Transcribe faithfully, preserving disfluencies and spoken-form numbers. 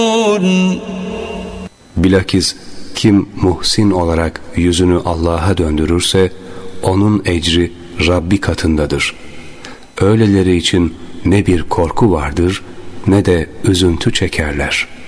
Bilakis kim muhsin olarak yüzünü Allah'a döndürürse onun ecri Rabbi katındadır. Öyleleri için ne bir korku vardır ne de üzüntü çekerler.